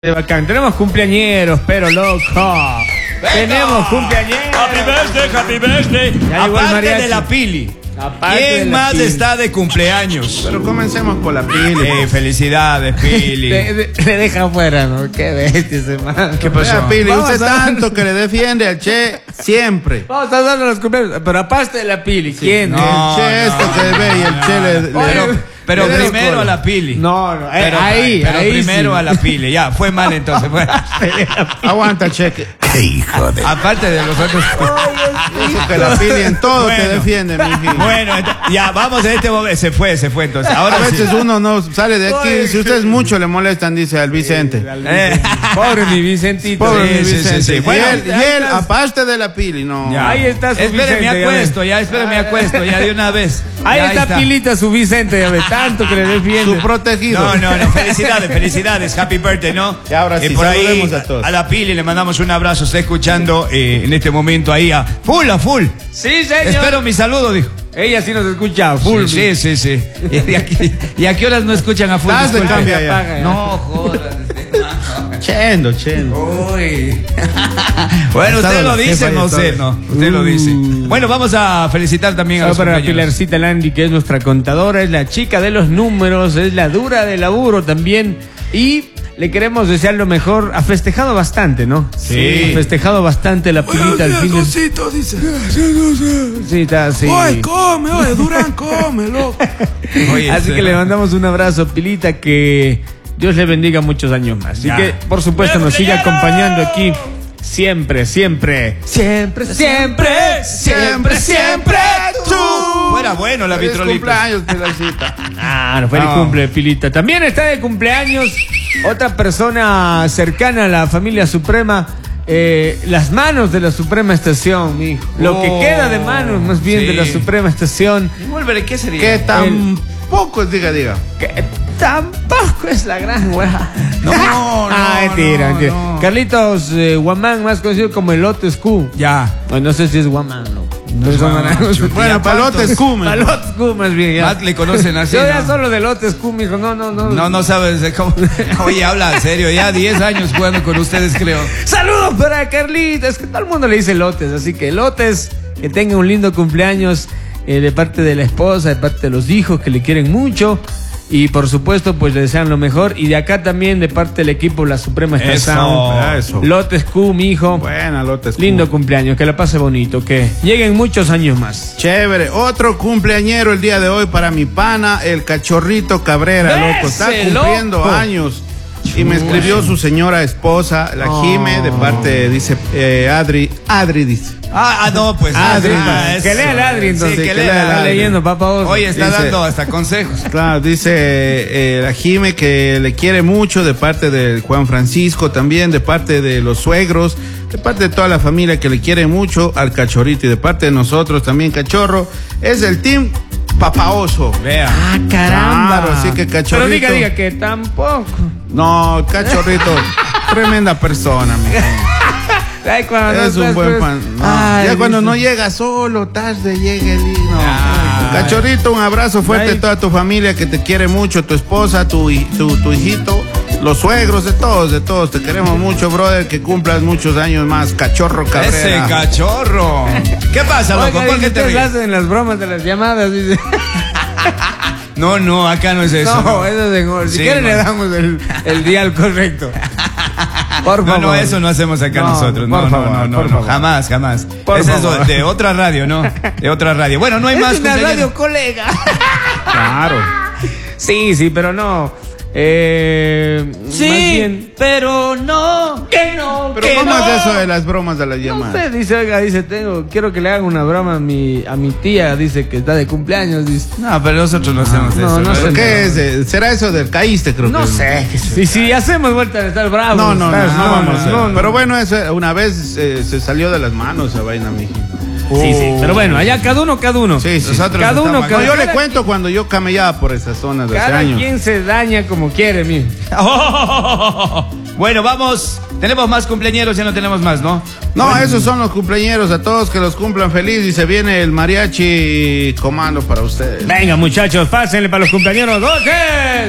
Bacán. Tenemos cumpleañeros, pero loco. Tenemos cumpleañeros. Happy birthday. Aparte de la Pili. ¿Quién más está de cumpleaños? Pero comencemos por la Pili. Felicidades, Pili. Le deja afuera, ¿no? Qué bestia ese man. ¿Qué pasó? Vea, Pili, Vamos usted a- tanto que le defiende al Che siempre. Vamos a darle los cumpleaños. Pero aparte de la Pili, ¿quién? No. El Che esto que ve y el Che le Pero le primero descoro. a la Pili. No, Pero ahí primero sí. a la Pili. Ya, fue mal entonces. Aguanta, Che. Que Aparte de los otros. dijo que la Pili en todo te Bueno. defiende, mijín. Bueno, ya, vamos en este momento. Se fue entonces. Ahora A veces sí. uno no sale de aquí. Si ustedes mucho le molestan, dice al Vicente. Pobre mi Vicentito. Pobre Sí, mi sí, Vicente. sí. Y Bueno, él, aparte de la Pili, no. Ya. Ahí está su Espere, Vicente, me acuesto, ya de una vez. Ahí Ya está Pilita, su Vicente, ya ve, tanto que le defiende. Su protegido. No, felicidades, happy birthday, ¿no? Y ahora sí, por ahí saludemos a todos. a la Pili le mandamos un abrazo, está escuchando en este momento ahí a full. Sí, señor. Espero mi saludo, dijo. Ella sí nos escucha full. Sí. ¿Y a qué horas no escuchan a full? Estás de Disculpe. cambio ya. Apaga, ya. No jodas. Chendo. Uy. Bueno, usted Estado lo la dice, jefa no de sé, todo. no. Usted lo dice. Bueno, vamos a felicitar también a Saludos los para compañeros. Pilarcita Landi, que es nuestra contadora, es la chica de los números, es la dura de laburo también. Y le queremos desear lo mejor. Ha festejado bastante, ¿no? Sí. Ha festejado bastante la Pilita al fin de... Dice. Sí, está así. Oye, come, Durán, come, loco. Oye, Así que le mandamos un abrazo, Pilita, que Dios le bendiga muchos años más. Así Ya. que, por supuesto, nos siga acompañando aquí. Siempre tú. Fuera bueno la Feliz vitrolita. cumpleaños, Pilarcita. Ah, no, feliz No. cumple, Pilita. También está de cumpleaños otra persona cercana a la familia suprema. Las manos de la Suprema Estación, mijo. Lo que queda de manos, más bien, Sí. de la Suprema Estación. Vuelve, ¿qué sería? Que tampoco es, diga. Que tampoco es la gran weá. No, mentira. no. Carlitos Guamán, más conocido como el Lotes Q. Ya. No sé si es Guamán, no. Chuta, Bueno, ¿ya palotes cuántos? Cumen. Palotes Q, más bien. Ya. Más le conocen así, Yo ya ¿no? solo de Lotes Q, mijo. No. No sabes de cómo. Oye, habla en serio, ya 10 años jugando con ustedes, creo. Saludos para Carlitos. Es que todo el mundo le dice Lotes, así que Lotes, que tenga un lindo cumpleaños de parte de la esposa, de parte de los hijos que le quieren mucho. Y por supuesto, pues le desean lo mejor. Y de acá también, de parte del equipo La Suprema Estación. Eso. Lotes Q, mi hijo. Buena, Lotes. Lindo cumpleaños, que la pase bonito, que lleguen muchos años más. Chévere. Otro cumpleañero el día de hoy para mi pana, el Cachorrito Cabrera, loco. Está ¡Ese cumpliendo loco! años. Y me escribió su señora esposa, la Jime, de parte, dice, Adri dice. No, pues. Adri, que lea el Adri, entonces. Sí, que que lea lea el el Está Adri. leyendo, papá. Vos. Oye, está Dice- dando hasta consejos. Claro, dice la Jime que le quiere mucho de parte del Juan Francisco, también de parte de los suegros, de parte de toda la familia que le quiere mucho al Cachorrito y de parte de nosotros también, Cachorro. Es el team Papaoso. Vea. Ah, caramba. Claro, así que Cachorrito. Pero diga que tampoco. No, Cachorrito, tremenda persona, mi gente. Ay, cuando Es no un estás, buen pues, pan. No, ay, ya cuando dice. no llega solo, tarde llega el hino. Ay. Cachorrito, un abrazo fuerte Ay. a toda tu familia que te quiere mucho, tu esposa, tu hijito, los suegros, de todos. Te queremos mucho, brother, que cumplas muchos años más. Cachorro Ese Cabrera. cachorro. ¿Qué pasa, loco? Oiga, ¿Por qué dice, te ustedes ríes? hacen las bromas de las llamadas, dice. No, acá no es eso. No, eso es mejor. Si Sí, quieren no. le damos el dial correcto. Por favor. No, eso no hacemos acá No, nosotros. por favor, por favor. Jamás. Por Es eso, favor. de otra radio, ¿no? De otra radio. Bueno, no hay Es más una cumpleaños. radio colega. Claro. Sí, pero no. Más bien, pero no. que no. Pero ¿cómo es eso de las bromas de las No llamadas? sé, dice, oiga, quiero que le hagan una broma a mi tía, dice que está de cumpleaños, dice. No, pero nosotros no hacemos no, eso. no ¿Pero sé. qué es? ¿Será eso del caíste, creo No que? sé. Si hacemos vuelta de estar bravos. No, ¿sabes? vamos. no. Pero bueno, eso, una vez se salió de las manos esa vaina, mijo. Sí, pero bueno, allá cada uno. Sí, Nosotros Cada uno, estamos- No, yo le cada- cuento cuando yo camellaba por esas zonas de hace Cada años. quien se daña como quiere, mijo. Bueno, vamos. Tenemos más cumpleañeros, ya no tenemos más, ¿no? No, esos son los cumpleañeros, a todos que los cumplan feliz y se viene el mariachi comando para ustedes. Venga, muchachos, pásenle para los cumpleaños. ¡Dos, tres!